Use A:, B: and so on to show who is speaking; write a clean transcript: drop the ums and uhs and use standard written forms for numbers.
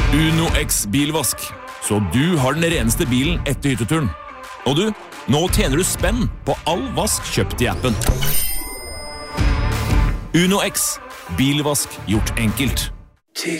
A: Uno X bilvask, så du har den reneste bilen etter hytteturen. Og du, nå tjener du spenn på all vask kjøpt i appen. Uno X, bilvask gjort enkelt.